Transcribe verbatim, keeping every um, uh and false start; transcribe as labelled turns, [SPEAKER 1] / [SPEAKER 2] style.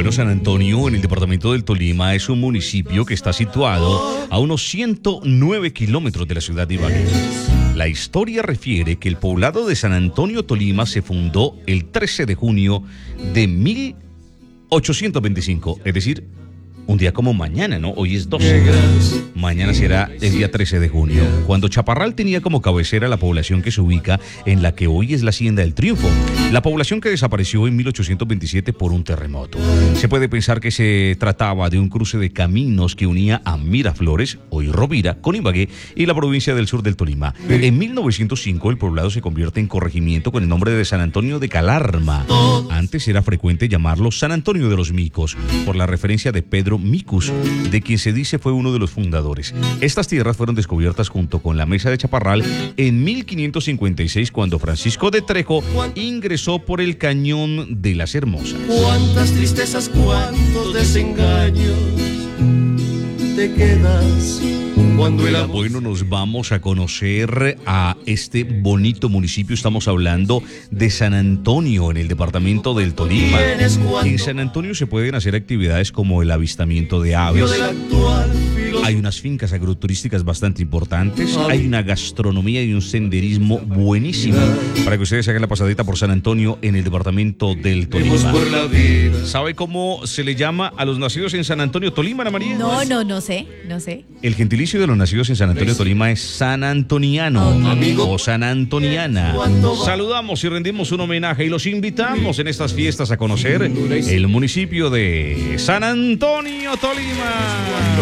[SPEAKER 1] Bueno, San Antonio, en el departamento del Tolima, es un municipio que está situado a unos ciento nueve kilómetros de la ciudad de Ibagué. La historia refiere que el poblado de San Antonio, Tolima, se fundó el trece de junio de mil ochocientos veinticinco, es decir, un día como mañana, ¿no? Hoy es doce. Mañana será el día trece de junio, cuando Chaparral tenía como cabecera la población que se ubica en la que hoy es la Hacienda del Triunfo, la población que desapareció en mil ochocientos veintisiete por un terremoto. Se puede pensar que se trataba de un cruce de caminos que unía a Miraflores, hoy Rovira, con Ibagué y la provincia del sur del Tolima. En mil novecientos cinco el poblado se convierte en corregimiento con el nombre de San Antonio de Calarma. Antes era frecuente llamarlo San Antonio de los Micos, por la referencia de Pedro Micus, de quien se dice fue uno de los fundadores. Estas tierras fueron descubiertas junto con la Mesa de Chaparral en mil quinientos cincuenta y seis, cuando Francisco de Trejo ingresó por el Cañón de las Hermosas.
[SPEAKER 2] Cuántas tristezas, cuántos desengaños te quedas cuando el amor...
[SPEAKER 1] Bueno, nos vamos a conocer a este bonito municipio. Estamos hablando de San Antonio, en el departamento del Tolima. En San Antonio se pueden hacer actividades como el avistamiento de aves. Hay unas fincas agroturísticas bastante importantes. Hay una gastronomía y un senderismo buenísimo para que ustedes hagan la pasadita por San Antonio, en el departamento del Tolima. ¿Sabe cómo se le llama a los nacidos en San Antonio, Tolima, Ana María?
[SPEAKER 3] No, no, no sé, no sé.
[SPEAKER 1] El gentilicio de los nacidos en San Antonio, Tolima, es San Antoniano, okay, o San Antoniana. Saludamos y rendimos un homenaje y los invitamos en estas fiestas a conocer el municipio de San Antonio, Tolima.